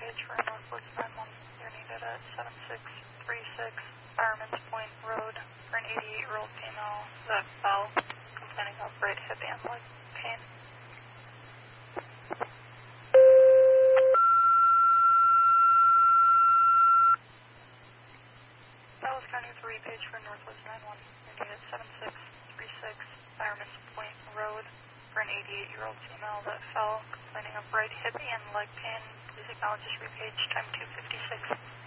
repage for Northwoods 91. You're needed at 7636 Fireman's Point Road for an 88-year-old female that fell, complaining of right hip and leg pain. Dallas County with a repage for Northwoods 91. You're needed at 7636 Fireman's Point Road for an 88-year-old female that fell, complaining of right hip and leg pain. Please acknowledge this repage, time 2:56.